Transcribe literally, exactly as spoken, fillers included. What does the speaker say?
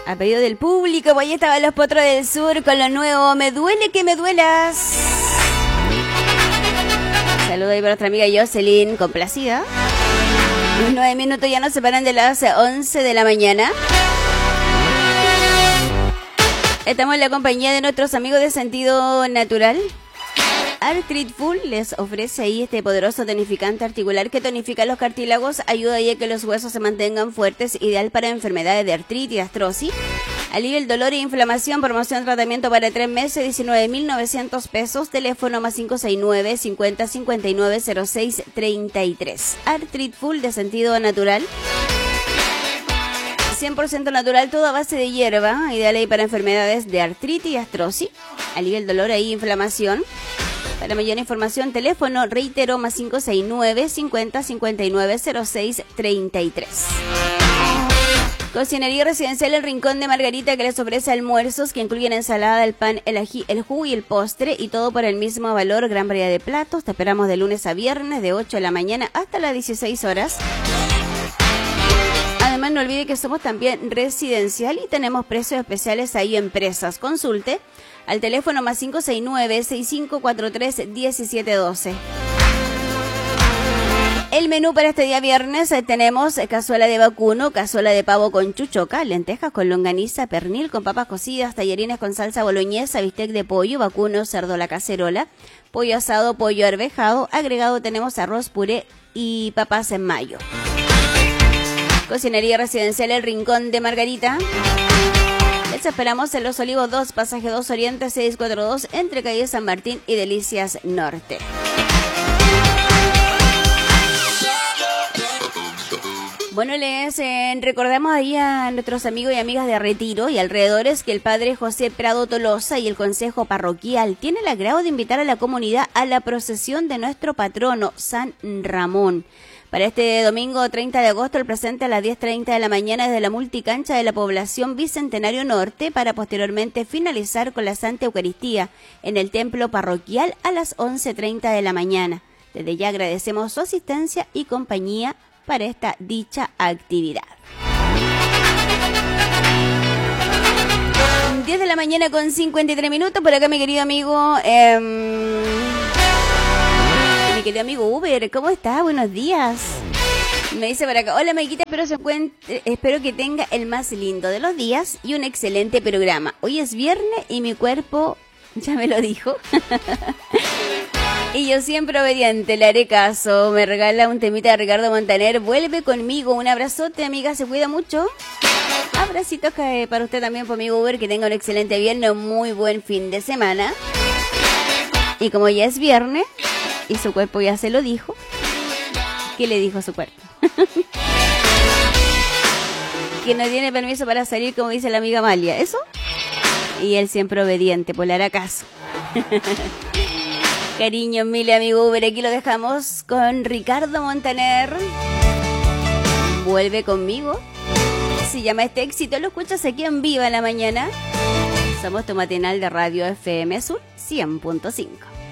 A pedido del público, pues ahí estaban los Potros del Sur con lo nuevo Me duele que me duelas. Saludos ahí para nuestra amiga Jocelyn, complacida. Nueve minutos ya nos separan de las once de la mañana. Estamos en la compañía de nuestros amigos de Sentido Natural. Artritful les ofrece ahí este poderoso tonificante articular que tonifica los cartílagos, ayuda a que los huesos se mantengan fuertes, ideal para enfermedades de artritis y artrosis. Alivia el dolor e inflamación, promoción tratamiento para tres meses, diecinueve mil novecientos pesos, teléfono más cinco seis nueve, cincuenta, cincuenta y nueve, cero seis, treinta y tres. Artritful de Sentido Natural. cien por ciento natural, todo a base de hierba, ideal ahí para enfermedades de artritis y artrosis. Alivia el dolor e inflamación. Para mayor información, teléfono, reitero, más cinco seis nueve, cincuenta, cincuenta y nueve, cero seis, treinta y tres. Cocinería Residencial El Rincón de Margarita, que les ofrece almuerzos que incluyen ensalada, el pan, el ají, el jugo y el postre, y todo por el mismo valor, gran variedad de platos. Te esperamos de lunes a viernes, de ocho de la mañana hasta las dieciséis horas. Además, no olvide que somos también residencial y tenemos precios especiales ahí en empresas. Consulte al teléfono más cinco seis nueve, seis cinco cuatro tres, uno siete uno dos. El menú para este día viernes eh, tenemos cazuela de vacuno, cazuela de pavo con chuchoca, lentejas con longaniza, pernil con papas cocidas, tallarines con salsa boloñesa, bistec de pollo, vacuno, cerdo a la cacerola, pollo asado, pollo arvejado. Agregado tenemos arroz, puré y papas en mayo. Cocinería Residencial El Rincón de Margarita. Les esperamos en Los Olivos dos, pasaje dos Oriente seiscientos cuarenta y dos, entre calle San Martín y Delicias Norte. Bueno, les eh, recordamos ahí a nuestros amigos y amigas de Retiro y alrededores que el padre José Prado Tolosa y el Consejo Parroquial tienen el agrado de invitar a la comunidad a la procesión de nuestro patrono, San Ramón. Para este domingo treinta de agosto, el presente a las diez treinta de la mañana desde la multicancha de la población Bicentenario Norte, para posteriormente finalizar con la Santa Eucaristía en el templo parroquial a las once treinta de la mañana. Desde ya agradecemos su asistencia y compañía para esta dicha actividad. diez de la mañana con cincuenta y tres minutos. Por acá mi querido amigo, eh, mi querido amigo Uber, ¿cómo está? Buenos días. Me dice por acá, hola Maikita, espero, se encuentre, espero que tenga el más lindo de los días y un excelente programa. Hoy es viernes y mi cuerpo ya me lo dijo. Y yo siempre obediente, le haré caso. Me regala un temita de Ricardo Montaner. Vuelve conmigo. Un abrazote, amiga. Se cuida mucho. Abracitos para usted también, por amigo Uber. Que tenga un excelente viernes, un muy buen fin de semana. Y como ya es viernes y su cuerpo ya se lo dijo, ¿qué le dijo su cuerpo? Que no tiene permiso para salir, como dice la amiga Amalia. ¿Eso? Y él siempre obediente, pues le hará caso. Cariño, mil amigo Uber, aquí lo dejamos con Ricardo Montaner. Vuelve conmigo. Se llama este éxito, lo escuchas aquí en Viva en la Mañana. Somos tu matinal de Radio F M Sur cien punto cinco.